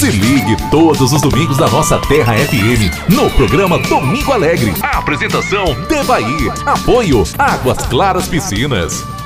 Se ligue todos os domingos da nossa Terra FM, no programa Domingo Alegre. A apresentação Devair. Apoio Águas Claras Piscinas.